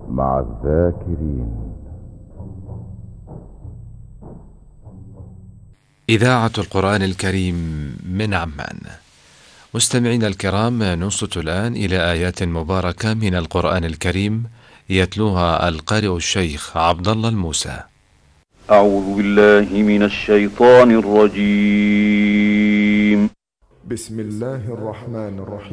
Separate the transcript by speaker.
Speaker 1: مع الذاكرين.
Speaker 2: إذاعة القرآن الكريم من عمان. مستمعينا الكرام، ننصت الآن إلى آيات مباركة من القرآن الكريم يتلوها القارئ الشيخ عبد الله الموسى.
Speaker 3: أعوذ بالله من الشيطان الرجيم.
Speaker 4: بسم الله الرحمن الرحيم.